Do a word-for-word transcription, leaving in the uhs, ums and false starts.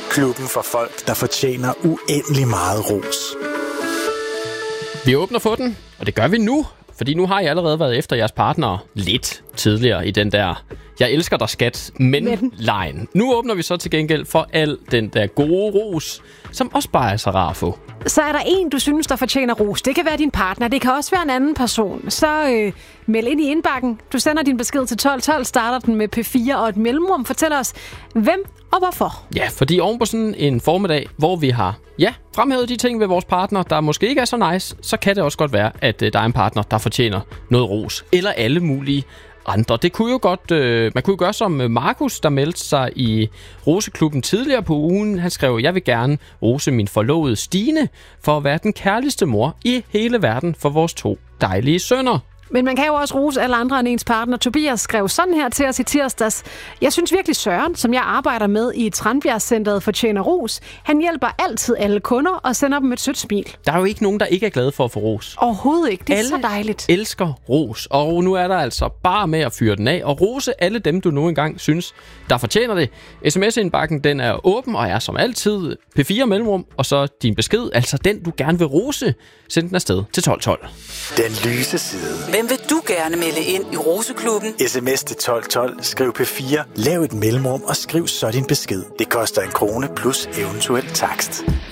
Klubben for folk, der fortjener uendelig meget ros. Vi åbner for den, og det gør vi nu, fordi nu har I allerede været efter jeres partner lidt tidligere i den der jeg elsker dig, skat, men-lejen. Nu åbner vi så til gengæld for al den der gode ros, som også bare er så rar at få. Så er der en, du synes, der fortjener ros. Det kan være din partner, det kan også være en anden person. Så øh, meld ind i indbakken. Du sender din besked til tolv tolv, starter den med P fire og et mellemrum. Fortæl os, hvem og hvorfor. Ja, fordi oven på sådan en formiddag, hvor vi har ja, fremhævet de ting ved vores partner, der måske ikke er så nice, så kan det også godt være, at øh, der er en partner, der fortjener noget ros. Eller alle mulige andre. Det kunne jo godt, øh, man kunne jo gøre som Markus, der meldte sig i Roseklubben tidligere på ugen. Han skrev, jeg vil gerne rose min forlovede Stine for at være den kærligste mor i hele verden for vores to dejlige sønner. Men man kan jo også rose alle andre end ens partner. Tobias skrev sådan her til os i tirsdags. Jeg synes virkelig Søren, som jeg arbejder med i Tranbjerg-centret, fortjener ros. Han hjælper altid alle kunder og sender dem et sødt smil. Der er jo ikke nogen, der ikke er glade for at få ros. Overhovedet ikke. Det er alle så dejligt. Elsker ros. Og nu er der altså bare med at fyre den af og rose alle dem, du nu engang synes, der fortjener det. S M S-indbakken, den er åben og er som altid P fire mellemrum, og så din besked, altså den, du gerne vil rose, send den afsted til tolv tolv. Den lyse side. Hvem vil du gerne melde ind i Roseklubben? Sms til tolv tolv, skriv P fire, lav et mellemrum og skriv så din besked. Det koster en krone plus eventuel takst.